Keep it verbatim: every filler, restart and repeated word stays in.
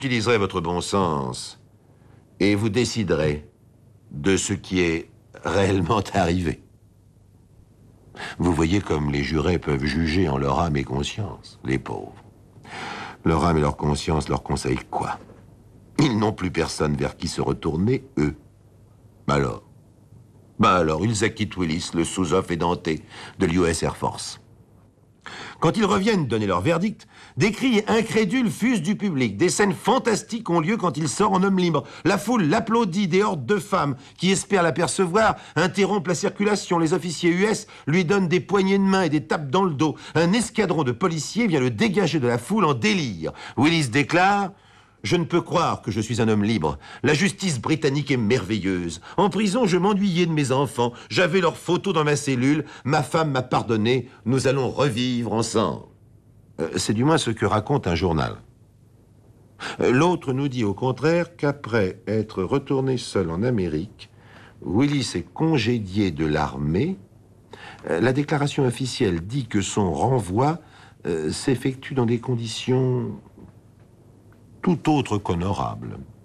Utiliserez votre bon sens et vous déciderez de ce qui est réellement arrivé. Vous voyez comme les jurés peuvent juger en leur âme et conscience, les pauvres. Leur âme et leur conscience leur conseillent quoi? Ils n'ont plus personne vers qui se retourner, eux. Alors Ben alors, ils acquittent Willis, le sous-off édenté de l'U S Air Force. Quand ils reviennent donner leur verdict, des cris incrédules fusent du public. Des scènes fantastiques ont lieu quand il sort en homme libre. La foule l'applaudit, des hordes de femmes qui espèrent l'apercevoir interrompent la circulation. Les officiers U S lui donnent des poignées de main et des tapes dans le dos. Un escadron de policiers vient le dégager de la foule en délire. Willis déclare... Je ne peux croire que je suis un homme libre. La justice britannique est merveilleuse. En prison, je m'ennuyais de mes enfants. J'avais leurs photos dans ma cellule. Ma femme m'a pardonné. Nous allons revivre ensemble. Euh, c'est du moins ce que raconte un journal. Euh, L'autre nous dit au contraire qu'après être retourné seul en Amérique, Willis est congédié de l'armée. Euh, la déclaration officielle dit que son renvoi euh, s'effectue dans des conditions tout autre qu'honorable.